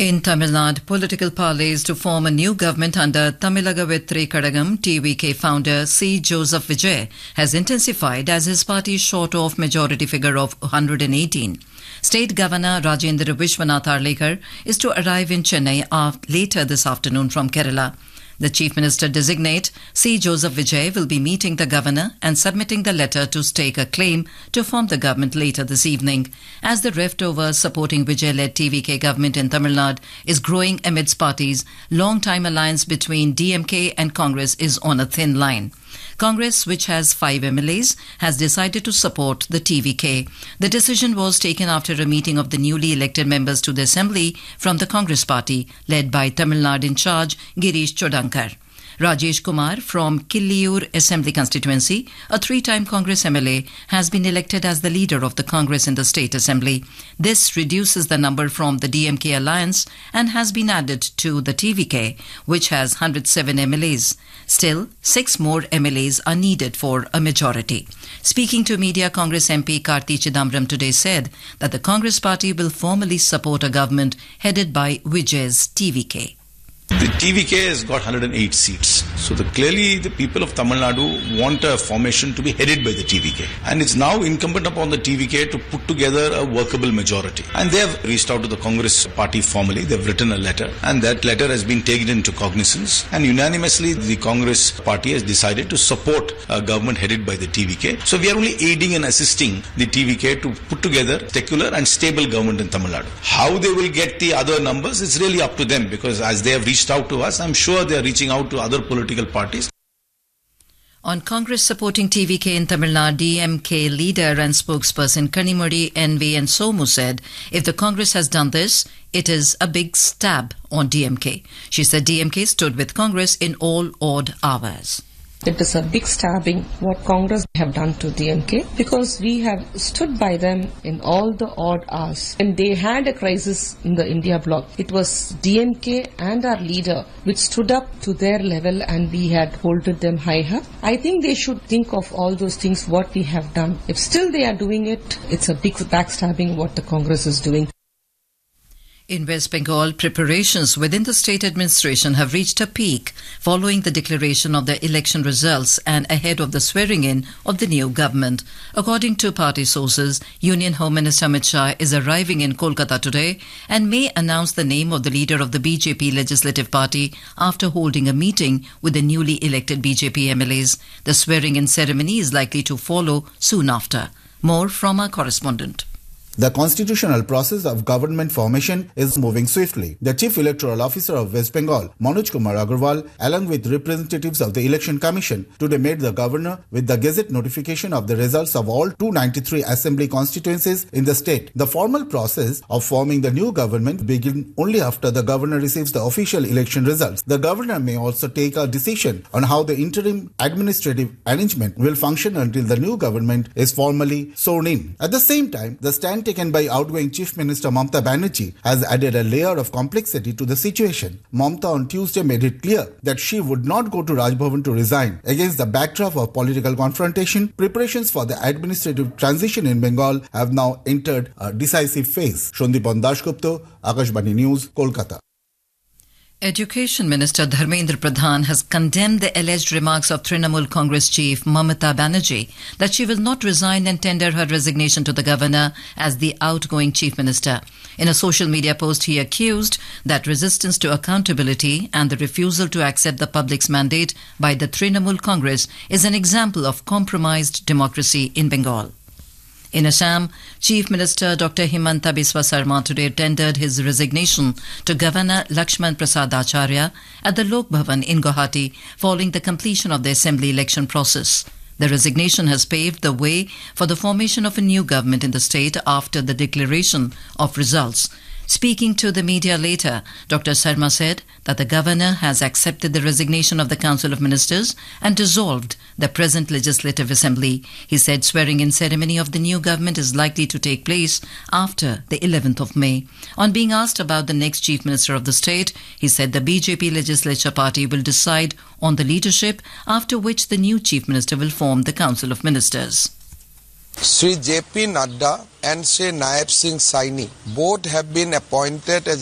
In Tamil Nadu, political parleys to form a new government under Tamilaga Vetri Kadagam, TVK founder C. Joseph Vijay has intensified as his party is short of majority figure of 118. State Governor Rajendra Vishwanath Arlekar is to arrive in Chennai later this afternoon from Kerala. The Chief Minister designate C. Joseph Vijay will be meeting the Governor and submitting the letter to stake a claim to form the government later this evening. As the rift over supporting Vijay-led TVK government in Tamil Nadu is growing amidst parties, long-time alliance between DMK and Congress is on a thin line. Congress, which has 5 MLAs, has decided to support the TVK. The decision was taken after a meeting of the newly elected members to the Assembly from the Congress party, led by Tamil Nadu in charge, Girish Chodankar. Rajesh Kumar from Killiyur Assembly constituency, a 3-time Congress MLA, has been elected as the leader of the Congress in the State Assembly. This reduces the number from the DMK alliance and has been added to the TVK, which has 107 MLAs. Still, 6 more MLAs are needed for a majority. Speaking to media, Congress MP Karti Chidambaram today said that the Congress party will formally support a government headed by Vijay's TVK. The TVK has got 108 seats. So clearly the people of Tamil Nadu want a formation to be headed by the TVK. And it's now incumbent upon the TVK to put together a workable majority. And they have reached out to the Congress party formally. They've written a letter. And that letter has been taken into cognizance. And unanimously the Congress party has decided to support a government headed by the TVK. So we are only aiding and assisting the TVK to put together secular and stable government in Tamil Nadu. How they will get the other numbers is really up to them, because as they have reached out to us, I'm sure they are reaching out to other political parties. On Congress supporting TVK in Tamil Nadu, DMK leader and spokesperson Kanimudi, NV and Somu said, if the Congress has done this, it is a big stab on DMK. She said DMK stood with Congress in all odd hours. It is a big stabbing what Congress have done to DMK, because we have stood by them in all the odd hours. When they had a crisis in the India bloc, it was DMK and our leader which stood up to their level, and we had holded them high up. I think they should think of all those things what we have done. If still they are doing it, it's a big backstabbing what the Congress is doing. In West Bengal, preparations within the state administration have reached a peak following the declaration of the election results and ahead of the swearing-in of the new government. According to party sources, Union Home Minister Amit Shah is arriving in Kolkata today and may announce the name of the leader of the BJP Legislative Party after holding a meeting with the newly elected BJP MLAs. The swearing-in ceremony is likely to follow soon after. More from our correspondent. The constitutional process of government formation is moving swiftly. The Chief Electoral Officer of West Bengal, Manoj Kumar Agarwal, along with representatives of the Election Commission, today made the Governor with the Gazette notification of the results of all 293 assembly constituencies in the state. The formal process of forming the new government begins only after the Governor receives the official election results. The Governor may also take a decision on how the interim administrative arrangement will function until the new government is formally sworn in. At the same time, the stand taken by outgoing Chief Minister Mamata Banerjee has added a layer of complexity to the situation. Mamata on Tuesday made it clear that she would not go to Raj Bhavan to resign. Against the backdrop of political confrontation, preparations for the administrative transition in Bengal have now entered a decisive phase. Shondipan Dashgupta, Akashvani News, Kolkata. Education Minister Dharmendra Pradhan has condemned the alleged remarks of Trinamool Congress chief Mamata Banerjee that she will not resign and tender her resignation to the governor as the outgoing chief minister. In a social media post, he accused that resistance to accountability and the refusal to accept the public's mandate by the Trinamool Congress is an example of compromised democracy in Bengal. In Assam, Chief Minister Dr. Himanta Biswa Sarma today tendered his resignation to Governor Lakshman Prasad Acharya at the Lok Bhavan in Guwahati following the completion of the assembly election process. The resignation has paved the way for the formation of a new government in the state after the declaration of results. Speaking to the media later, Dr. Sarma said that the governor has accepted the resignation of the Council of Ministers and dissolved the present Legislative Assembly. He said swearing-in ceremony of the new government is likely to take place after the 11th of May. On being asked about the next Chief Minister of the state, he said the BJP Legislature Party will decide on the leadership, after which the new Chief Minister will form the Council of Ministers. Sri J.P. Nadda and Sri Naib Singh Saini both have been appointed as